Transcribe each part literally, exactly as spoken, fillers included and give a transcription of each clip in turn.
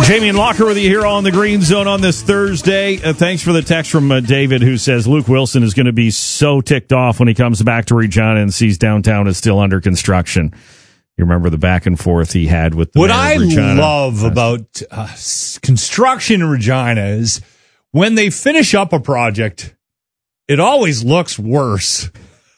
Jamie and Locker with you here on the Green Zone on this Thursday. Uh, thanks for the text from uh, David, who says Luke Wilson is going to be so ticked off when he comes back to Regina and sees downtown is still under construction. You remember the back and forth he had with the What mayor I of Regina. love about uh, construction in Regina is when they finish up a project, it always looks worse.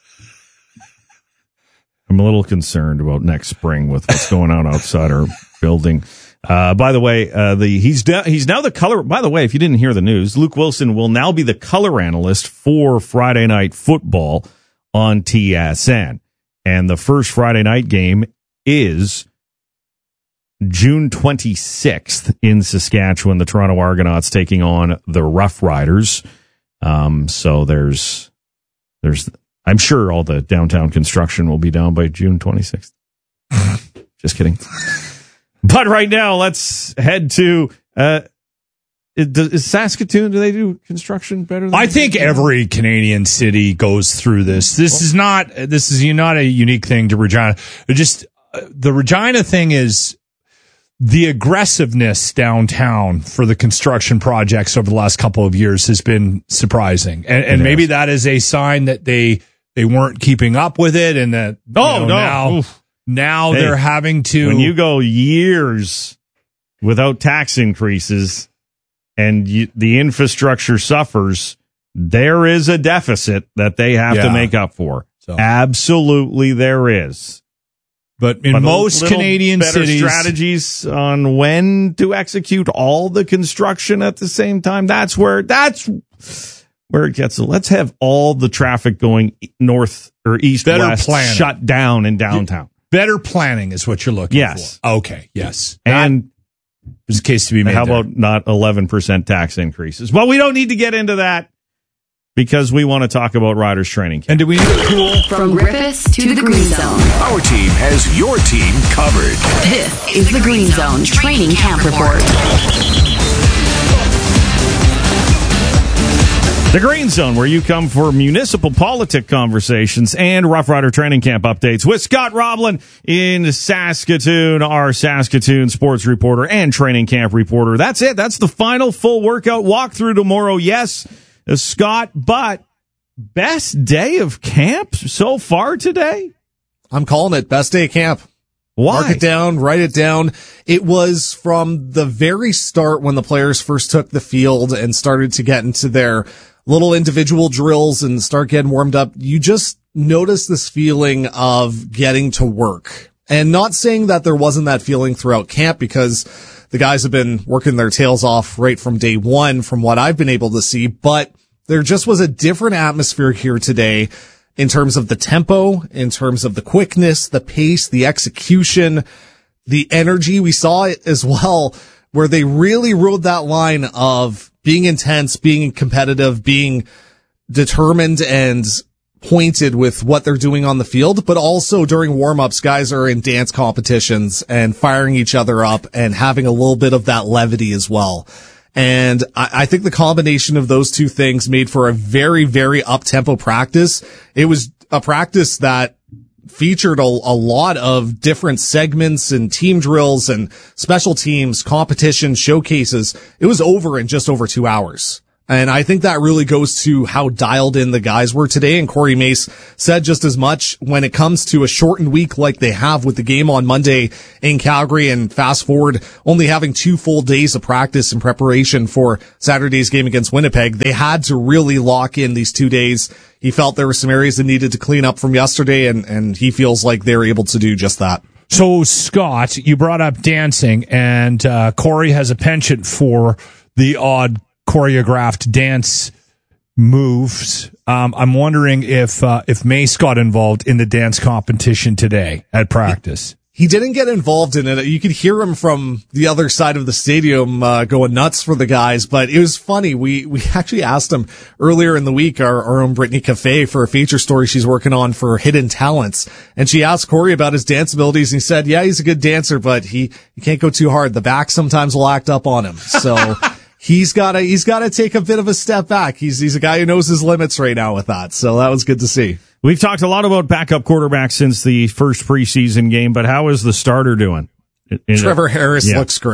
I'm a little concerned about next spring with what's going on outside our building. Uh, by the way, uh, the he's de- he's now the color. By the way, if you didn't hear the news, Luke Wilson will now be the color analyst for Friday Night Football on T S N, and the first Friday night game is June twenty-sixth in Saskatchewan. The Toronto Argonauts taking on the Rough Riders. Um, so there's there's I'm sure all the downtown construction will be down by June twenty-sixth. Just kidding. But right now, let's head to uh, is Saskatoon. Do they do construction better than I think every Canadian city goes through this. This is not this is not a unique thing to Regina. It just uh, the Regina thing is the aggressiveness downtown for the construction projects over the last couple of years has been surprising, and, and maybe that is a sign that they they weren't keeping up with it, and that oh you know, no. now. Oof. Now hey, they're having to... When you go years without tax increases and you, the infrastructure suffers, there is a deficit that they have yeah. to make up for. So. Absolutely there is. But in but most Canadian better cities... strategies on when to execute all the construction at the same time, that's where... that's. Where it gets, let's have all the traffic going north or east, better west planning. Shut down in downtown. Better planning is what you're looking yes. for. Okay, yes. And there's a case to be made. How there. about not eleven percent tax increases? Well, we don't need to get into that because we want to talk about Riders training camp. And do we need a cool from Griffiths to the Green Zone? Our team has your team covered. This is the Green Zone Training Camp Report. The Green Zone, where you come for municipal politic conversations and Rough Rider training camp updates with Scott Roblin in Saskatoon, our Saskatoon sports reporter and training camp reporter. That's it. That's the final full workout walkthrough tomorrow. Yes, uh, Scott, but best day of camp so far today? I'm calling it best day of camp. Why? Mark it down, write it down. It was from the very start when the players first took the field and started to get into their little individual drills and start getting warmed up. You just notice this feeling of getting to work. And not saying that there wasn't that feeling throughout camp, because the guys have been working their tails off right from day one from what I've been able to see, but there just was a different atmosphere here today in terms of the tempo, in terms of the quickness, the pace, the execution, the energy. We saw it as well, where they really rode that line of being intense, being competitive, being determined and pointed with what they're doing on the field, but also during warm-ups, guys are in dance competitions and firing each other up and having a little bit of that levity as well. And I, I think the combination of those two things made for a very, very up-tempo practice. It was a practice that featured a, a lot of different segments and team drills and special teams, competition, showcases. It was over in just over two hours. And I think that really goes to how dialed in the guys were today. And Corey Mace said just as much when it comes to a shortened week like they have with the game on Monday in Calgary, and fast forward only having two full days of practice in preparation for Saturday's game against Winnipeg. They had to really lock in these two days. He felt there were some areas that needed to clean up from yesterday, and, and he feels like they're able to do just that. So, Scott, you brought up dancing, and uh, Corey has a penchant for the odd choreographed dance moves. Um, I'm wondering if uh, if Mace got involved in the dance competition today at practice. He didn't get involved in it. You could hear him from the other side of the stadium uh, going nuts for the guys, but it was funny. We we actually asked him earlier in the week, our, our own Brittany Cafe, for a feature story she's working on for Hidden Talents, and she asked Corey about his dance abilities, and he said, yeah, he's a good dancer, but he, he can't go too hard. The back sometimes will act up on him. So he's got to he's got to take a bit of a step back. He's he's a guy who knows his limits right now with that. So that was good to see. We've talked a lot about backup quarterbacks since the first preseason game, but how is the starter doing? In Trevor a, Harris yeah. looks great.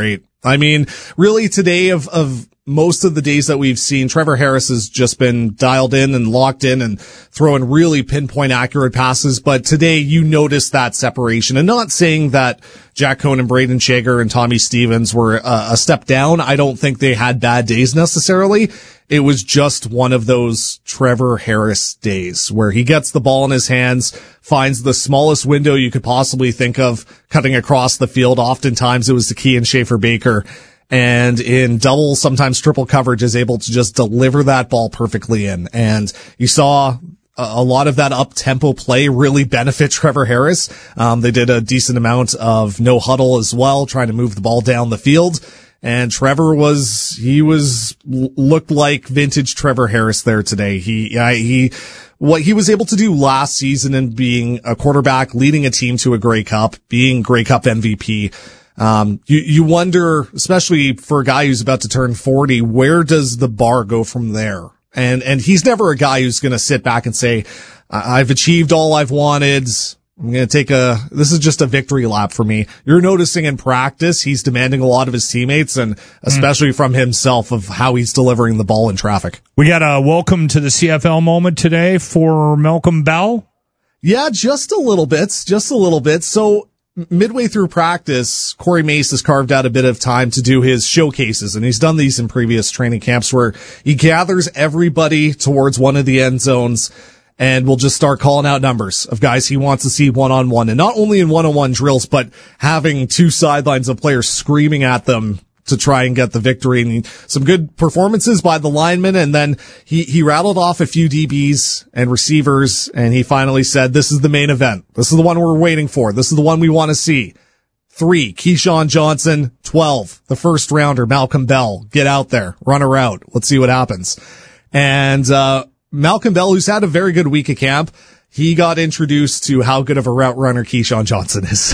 I mean, really today of, of most of the days that we've seen, Trevor Harris has just been dialed in and locked in and throwing really pinpoint accurate passes. But today you notice that separation, and not saying that Jack Cohn and Braden Shager and Tommy Stevens were uh, a step down. I don't think they had bad days necessarily. It was just one of those Trevor Harris days where he gets the ball in his hands, finds the smallest window you could possibly think of cutting across the field. Oftentimes it was the key in Schaefer Baker. And in double, sometimes triple coverage, is able to just deliver that ball perfectly in. And you saw a lot of that up-tempo play really benefit Trevor Harris. Um, they did a decent amount of no huddle as well, trying to move the ball down the field. And Trevor was, he was, looked like vintage Trevor Harris there today. He, I, he, what he was able to do last season and being a quarterback, leading a team to a Grey Cup, being Grey Cup M V P. Um, you, you wonder, especially for a guy who's about to turn forty, where does the bar go from there? And, and he's never a guy who's going to sit back and say, I've achieved all I've wanted. I'm going to take a, this is just a victory lap for me. You're noticing in practice, he's demanding a lot of his teammates and especially mm. from himself of how he's delivering the ball in traffic. We got a welcome to the C F L moment today for Malcolm Bell. Yeah, just a little bit, just a little bit. So, midway through practice, Corey Mace has carved out a bit of time to do his showcases, and he's done these in previous training camps where he gathers everybody towards one of the end zones and will just start calling out numbers of guys he wants to see one-on-one, and not only in one-on-one drills, but having two sidelines of players screaming at them to try and get the victory. And some good performances by the linemen. And then he, he rattled off a few D Bs and receivers. And he finally said, this is the main event. This is the one we're waiting for. This is the one we want to see. Three, Keyshawn Johnson. Twelve, the first rounder, Malcolm Bell. Get out there, run a route. Let's see what happens. And, uh, Malcolm Bell, who's had a very good week of camp, he got introduced to how good of a route runner Keyshawn Johnson is.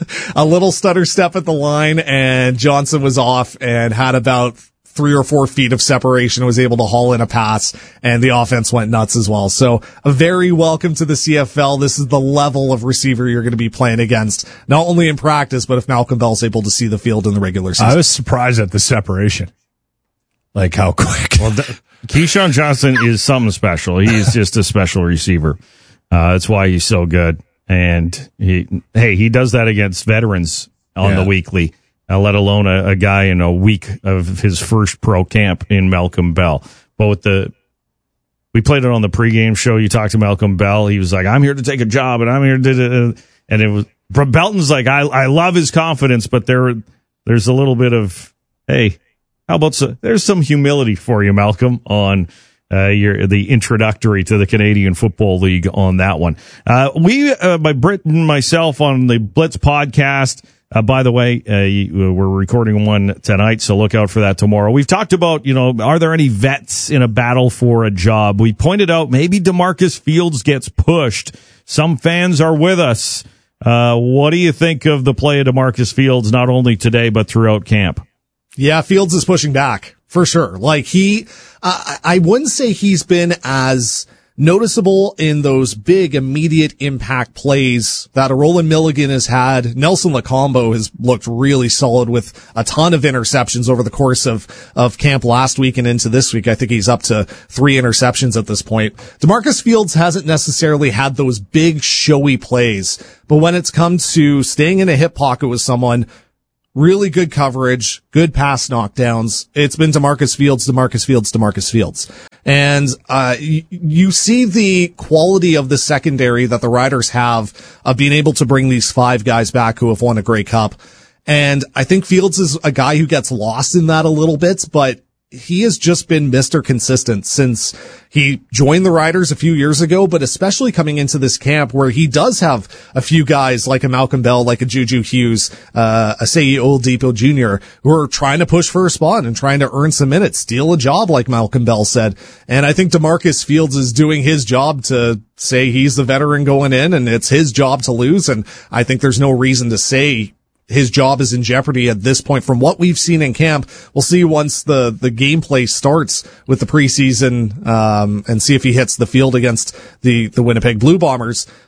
A little stutter step at the line, and Johnson was off and had about three or four feet of separation, was able to haul in a pass, and the offense went nuts as well. So a very welcome to the C F L. This is the level of receiver you're going to be playing against, not only in practice, but if Malcolm Bell's able to see the field in the regular season. I was surprised at the separation. Like how quick. Well, Keyshawn Johnson is something special. He's just a special receiver. Uh, that's why he's so good. And he, hey, he does that against veterans on yeah. the weekly, uh, let alone a, a guy in a week of his first pro camp in Malcolm Bell. But with the, we played it on the pregame show. You talked to Malcolm Bell. He was like, I'm here to take a job and I'm here to, and it was, Belton's like, I, I love his confidence, but there, there's a little bit of, hey, how about, so, there's some humility for you, Malcolm, on, Uh, your, the introductory to the Canadian Football League on that one. Uh, we, uh, by Britt and myself on the Blitz podcast, uh, by the way, uh, you, we're recording one tonight, so look out for that tomorrow. We've talked about, you know, are there any vets in a battle for a job? We pointed out maybe DeMarcus Fields gets pushed. Some fans are with us. Uh, what do you think of the play of DeMarcus Fields, not only today, but throughout camp? Yeah, Fields is pushing back. For sure. Like he, uh, I wouldn't say he's been as noticeable in those big immediate impact plays that a Roland Milligan has had. Nelson Lacombo has looked really solid with a ton of interceptions over the course of, of camp last week and into this week. I think he's up to three interceptions at this point. DeMarcus Fields hasn't necessarily had those big showy plays, but when it's come to staying in a hip pocket with someone, really good coverage, good pass knockdowns, it's been DeMarcus Fields, DeMarcus Fields, DeMarcus Fields. And, uh, you, you see the quality of the secondary that the Riders have of being able to bring these five guys back who have won a Grey Cup. And I think Fields is a guy who gets lost in that a little bit, but he has just been Mister Consistent since he joined the Riders a few years ago, but especially coming into this camp where he does have a few guys like a Malcolm Bell, like a Juju Hughes, uh, a Seyi Oladipo Junior, who are trying to push for a spot and trying to earn some minutes, steal a job, like Malcolm Bell said. And I think DeMarcus Fields is doing his job to say he's the veteran going in and it's his job to lose. And I think there's no reason to say his job is in jeopardy at this point from what we've seen in camp. We'll see once the, the gameplay starts with the preseason, um, and see if he hits the field against the, the Winnipeg Blue Bombers.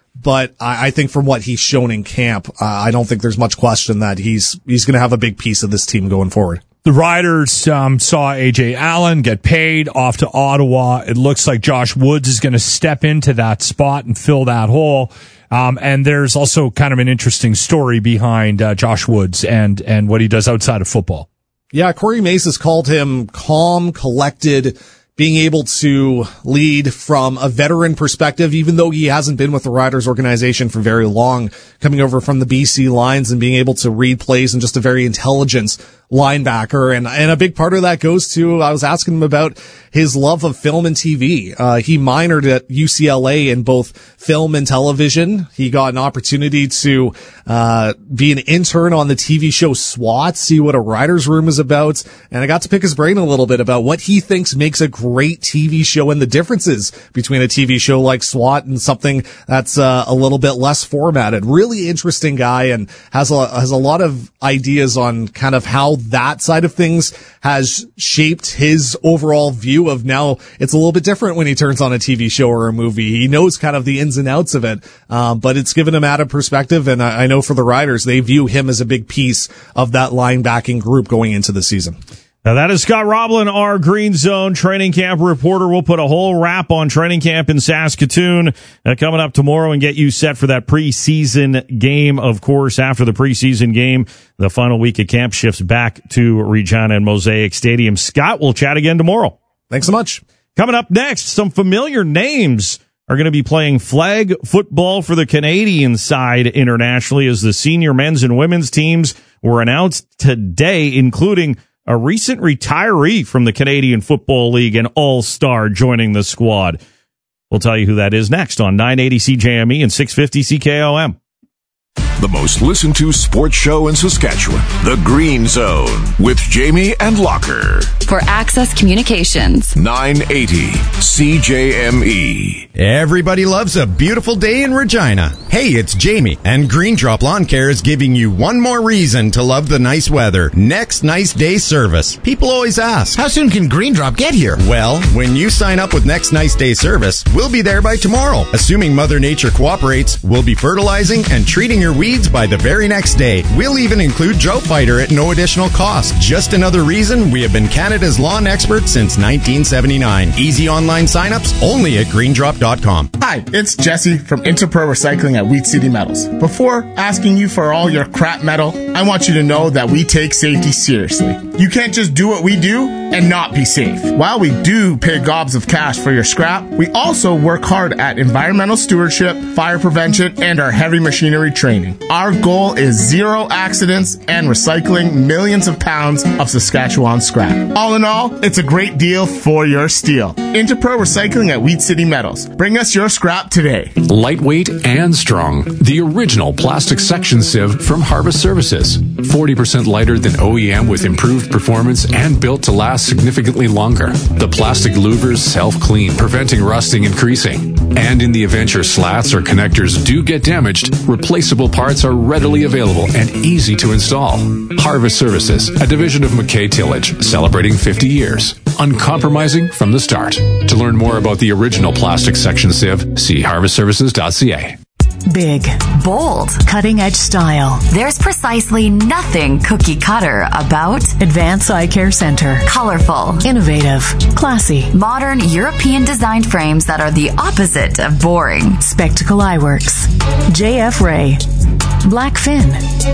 But I, I think from what he's shown in camp, uh, I don't think there's much question that he's he's going to have a big piece of this team going forward. The Riders um, saw A J Allen get paid off to Ottawa. It looks like Josh Woods is going to step into that spot and fill that hole. Um, and there's also kind of an interesting story behind uh, Josh Woods and and what he does outside of football. Yeah, Corey Mace has called him calm, collected, being able to lead from a veteran perspective, even though he hasn't been with the Riders organization for very long, coming over from the B C Lions and being able to read plays and just a very intelligent linebacker. And, and a big part of that goes to, I was asking him about his love of film and T V. Uh, he minored at U C L A in both film and television. He got an opportunity to, uh, be an intern on the T V show SWAT, see what a writer's room is about. And I got to pick his brain a little bit about what he thinks makes a great T V show and the differences between a T V show like SWAT and something that's, uh, a little bit less formatted. Really interesting guy and has a, has a lot of ideas on kind of how that side of things has shaped his overall view of now it's a little bit different when he turns on a T V show or a movie. He knows kind of the ins and outs of it, um, but it's given him added perspective. And I, I know for the Riders, they view him as a big piece of that linebacking group going into the season. Now that is Scott Roblin, our Green Zone training camp reporter. We'll put a whole wrap on training camp in Saskatoon uh, coming up tomorrow and get you set for that preseason game. Of course, after the preseason game, the final week of camp shifts back to Regina and Mosaic Stadium. Scott, we'll chat again tomorrow. Thanks so much. Coming up next, some familiar names are going to be playing flag football for the Canadian side internationally as the senior men's and women's teams were announced today, including a recent retiree from the Canadian Football League, an all-star joining the squad. We'll tell you who that is next on nine eighty C J M E and six fifty C K O M. The most listened to sports show in Saskatchewan, The Green Zone, with Jamie and Locker. For Access Communications. nine eighty C J M E. Everybody loves a beautiful day in Regina. Hey, it's Jamie, and Green Drop Lawn Care is giving you one more reason to love the nice weather. Next Nice Day service. People always ask, how soon can Green Drop get here? Well, when you sign up with Next Nice Day service, we'll be there by tomorrow. Assuming Mother Nature cooperates, we'll be fertilizing and treating your weeds by the very next day. We'll even include Drought Fighter at no additional cost. Just another reason we have been Canada's lawn expert since nineteen seventy-nine. Easy online signups only at green drop dot com. Hi, it's Jesse from Interpro Recycling at Wheat City Metals. Before asking you for all your crap metal, I want you to know that we take safety seriously. You can't just do what we do and not be safe. While we do pay gobs of cash for your scrap, we also work hard at environmental stewardship, fire prevention, and our heavy machinery training. Our goal is zero accidents and recycling millions of pounds of Saskatchewan scrap. All in all, it's a great deal for your steel. Interpro Recycling at Wheat City Metals. Bring us your scrap today. Lightweight and strong. The original plastic section sieve from Harvest Services. forty percent lighter than O E M with improved performance and built to last significantly longer. The plastic louvers self-clean, preventing rusting and creasing. And in the event your slats or connectors do get damaged, replaceable parts are readily available and easy to install. Harvest Services, a division of McKay Tillage, celebrating fifty years. Uncompromising from the start. To learn more about the original plastic section sieve, see harvest services dot c a. Big, Bold. cutting-edge style. There's precisely nothing cookie cutter about Advanced Eye Care Center. colorful, Innovative, classy. modern European designed frames that are the opposite of boring. Spectacle Eyeworks. J F Ray. Blackfin.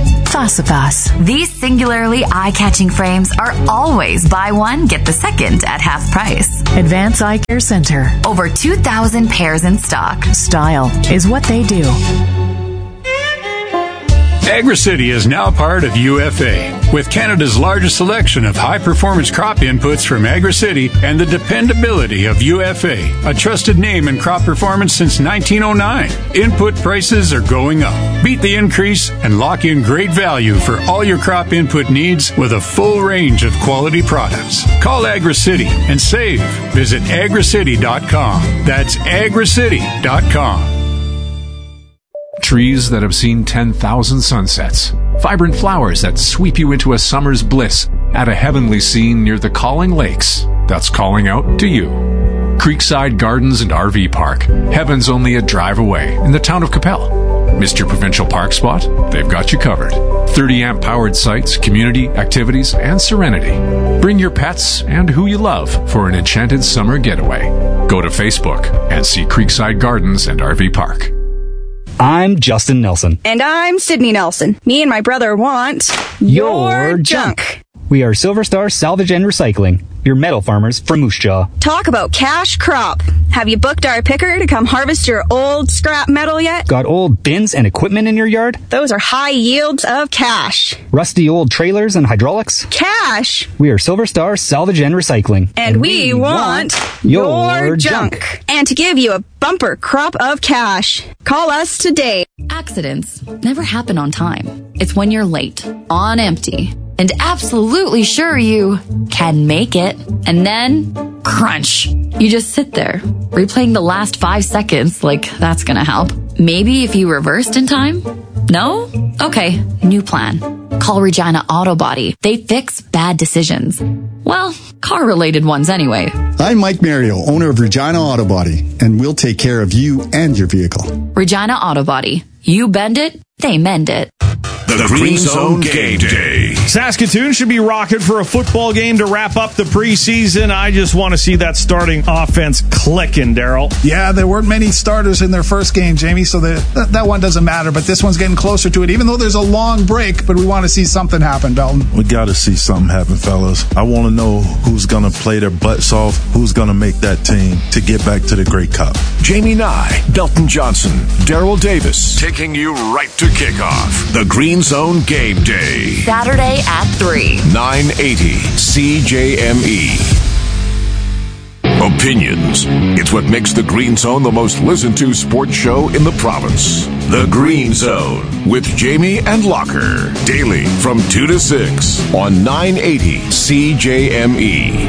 Facipas. These singularly eye-catching frames are always buy one, get the second at half price. Advanced Eye Care Center. Over two thousand pairs in stock. Style is what they do. AgriCity is now part of U F A. With Canada's largest selection of high-performance crop inputs from AgriCity and the dependability of U F A, a trusted name in crop performance since nineteen oh nine. Input prices are going up. Beat the increase and lock in great value for all your crop input needs with a full range of quality products. Call AgriCity and save. Visit agri city dot com. That's agri city dot com. Trees that have seen ten thousand sunsets. Vibrant flowers that sweep you into a summer's bliss at a heavenly scene near the Calling Lakes that's calling out to you. Creekside Gardens and R V Park. Heaven's only a drive away in the town of Capel. Missed your provincial park spot? They've got you covered. thirty amp powered sites, community, activities, and serenity. Bring your pets and who you love for an enchanted summer getaway. Go to Facebook and see Creekside Gardens and R V Park. I'm Justin Nelson. And I'm Sydney Nelson. Me and my brother want your, your junk. junk. We are Silver Star Salvage and Recycling, your metal farmers from Moose Jaw. Talk about cash crop. Have you booked our picker to come harvest your old scrap metal yet? Got old bins and equipment in your yard? Those are high yields of cash. Rusty old trailers and hydraulics? Cash. We are Silver Star Salvage and Recycling. And, and we, we want, want your, your junk. junk. And to give you a bumper crop of cash. Call us today. Accidents never happen on time. It's when you're late, on empty, and absolutely sure you can make it. And then, crunch. You just sit there, replaying the last five seconds like that's gonna help. Maybe if you reversed in time? No? Okay, new plan. Call Regina Auto Body. They fix bad decisions. Well, car-related ones anyway. I'm Mike Mario, owner of Regina Auto Body, and we'll take care of you and your vehicle. Regina Auto Body. You bend it, they mend it. The, the Green Zone Game Day. Saskatoon should be rocking for a football game to wrap up the preseason. I just want to see that starting offense clicking, Daryl. Yeah, there weren't many starters in their first game, Jamie, so the, that, that one doesn't matter. But this one's getting closer to it, even though there's a long break. But we want to see something happen, Belton. We got to see something happen, fellas. I want to know who's going to play their butts off, who's going to make that team to get back to the Grey Cup. Jamie Nye, Belton Johnson, Daryl Davis, taking you right to kickoff. The Green Zone Game Day. Saturday at three. nine eighty C J M E. Opinions. It's what makes the Green Zone the most listened to sports show in the province. The Green Zone with Jamie and Locker. Daily from two to six on nine eighty C J M E.